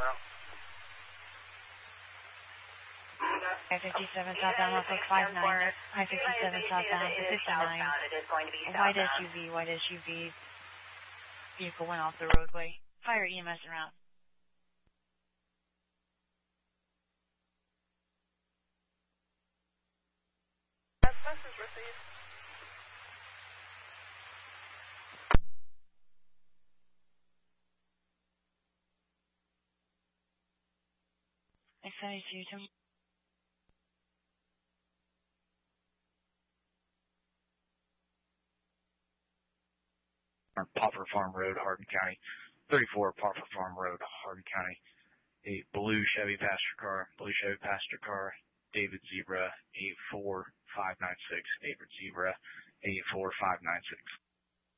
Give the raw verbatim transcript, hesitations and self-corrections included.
I fifty-seven southbound, Norfolk five nine. I fifty-seven southbound to fifty-nine. White S U V, white S U V. Vehicle went off the roadway. Fire E M S around. Message received. I seventy-two to Poplar Farm Road, Hardin County. thirty-four Poplar Farm Road, Hardin County. A blue Chevy passenger car, blue Chevy passenger car, David Zebra, eight four five nine six, David Zebra, eight four five nine six.